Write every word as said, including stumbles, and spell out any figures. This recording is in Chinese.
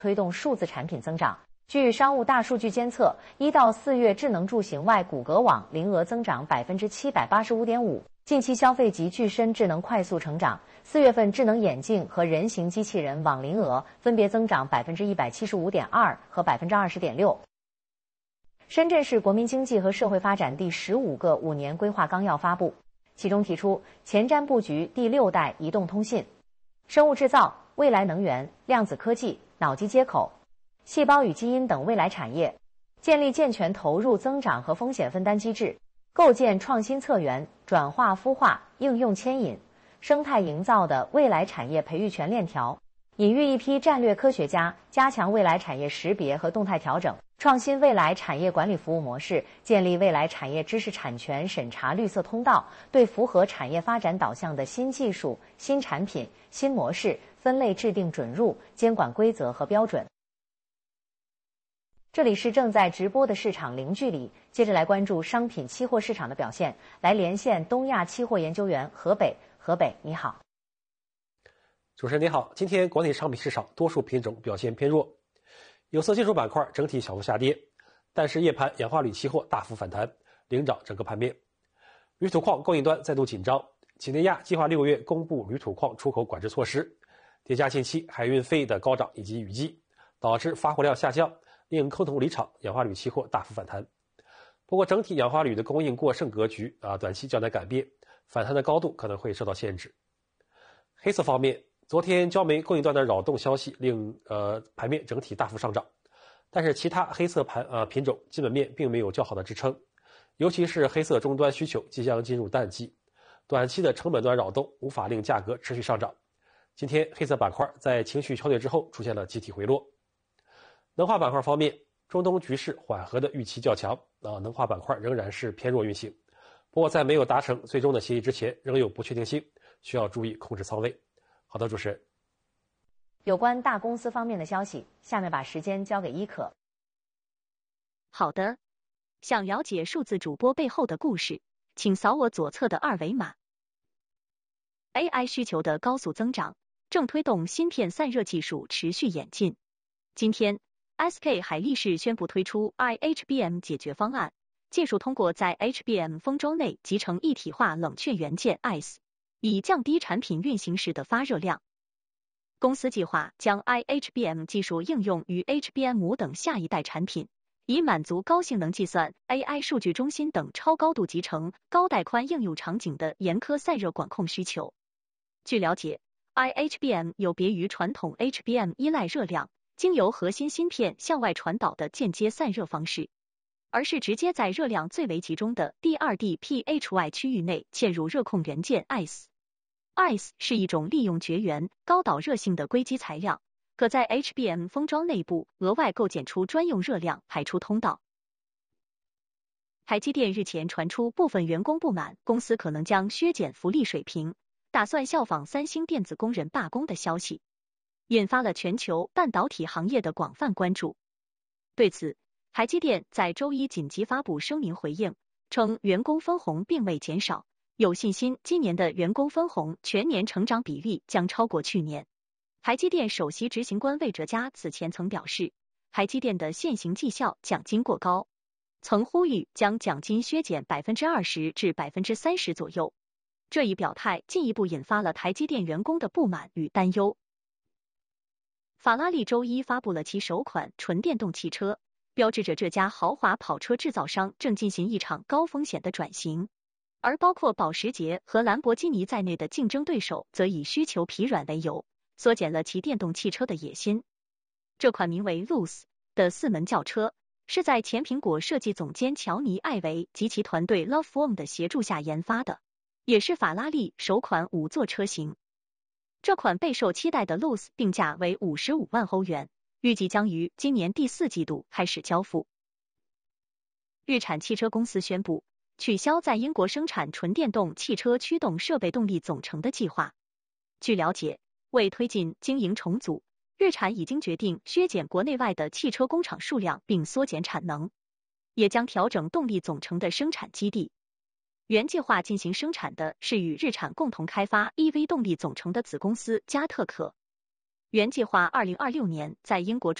推动数字产品增长。据商务大数据监测，一到四月智能助行外谷歌网零额增长百分之七百八十五点五，近期消费级具身智能快速成长。四月份智能眼镜和人形机器人网零额分别增长百分之一百七十五点二和百分之二十点六。深圳市国民经济和社会发展第十五个五年规划纲要发布，其中提出前瞻布局第六代移动通信、生物制造、未来能源、量子科技、脑机接口、细胞与基因等未来产业，建立健全投入增长和风险分担机制，构建创新策源、转化孵化、应用牵引、生态营造的未来产业培育全链条，引育一批战略科学家，加强未来产业识别和动态调整，创新未来产业管理服务模式，建立未来产业知识产权审查绿色通道，对符合产业发展导向的新技术、新产品、新模式分类制定准入、监管规则和标准。这里是正在直播的市场零距离，接着来关注商品期货市场的表现，来连线东亚期货研究员何北。何北，你好。 主持人你好，今天国内商品市场多数品种表现偏弱，有色金属板块整体小幅下跌，但是夜盘氧化铝期货大幅反弹，领涨整个盘面。铝土矿供应端再度紧张，几内亚计划六月公布铝土矿出口管制措施，叠加近期海运费的高涨以及雨季，导致发货量下降，令空头离场，氧化铝期货大幅反弹。不过整体氧化铝的供应过剩格局啊，短期较难改变，反弹的高度可能会受到限制。黑色方面，昨天焦煤供应端的扰动消息令呃盘面整体大幅上涨，但是其他黑色盘呃品种基本面并没有较好的支撑，尤其是黑色终端需求即将进入淡季，短期的成本端扰动无法令价格持续上涨。今天黑色板块在情绪消退之后出现了集体回落。能化板块方面，中东局势缓和的预期较强啊，能化板块仍然是偏弱运行。不过在没有达成最终的协议之前，仍有不确定性，需要注意控制仓位。好的，主持人。 有关大公司方面的消息，下面把时间交给伊可。 好的，想了解数字主播背后的故事，请扫我左侧的二维码。A I 需求的高速增长，正推动芯片散热技术持续演进。今天 S K 海力士宣布推出 I H B M 解决方案，技术通过在 H B M 封装内集成一体化冷却元件 I C E， 以降低产品运行时的发热量。公司计划将 I H B M 技术应用于 H B M 五等下一代产品，以满足高性能计算、A I 数据中心等超高度集成、高带宽应用场景的严苛散热管控需求。据了解， I H B M 有别于传统 H B M 依赖热量，经由核心芯片向外传导的间接散热方式，而是直接在热量最为集中的第二 D P H Y 区域内嵌入热控元件 I C E。I C E 是一种利用绝缘、高导热性的硅基材料，可在 H B M 封装内部额外构建出专用热量排出通道。台积电日前传出部分员工不满公司可能将削减福利水平，打算效仿三星电子工人罢工的消息，引发了全球半导体行业的广泛关注。对此，台积电在周一紧急发布声明回应，称员工分红并未减少，有信心今年的员工分红全年成长比例将超过去年。台积电首席执行官魏哲嘉此前曾表示，台积电的现行绩效奖金过高，曾呼吁将奖金削减 百分之二十 至 百分之三十 左右。这一表态进一步引发了台积电员工的不满与担忧。法拉利周一发布了其首款纯电动汽车，标志着这家豪华跑车制造商正进行一场高风险的转型，而包括保时捷和兰博基尼在内的竞争对手则以需求疲软为由，缩减了其电动汽车的野心。这款名为 Luce 的四门轿车，是在前苹果设计总监乔尼·艾维及其团队 Loveform 的协助下研发的，也是法拉利首款五座车型。这款备受期待的 Luce 定价为五十五万欧元，预计将于今年第四季度开始交付。日产汽车公司宣布取消在英国生产纯电动汽车驱动设备动力总成的计划。据了解，为推进经营重组，日产已经决定削减国内外的汽车工厂数量并缩减产能，也将调整动力总成的生产基地。原计划进行生产的是与日产共同开发 E V 动力总成的子公司加特可。 原计划二零二六年在英国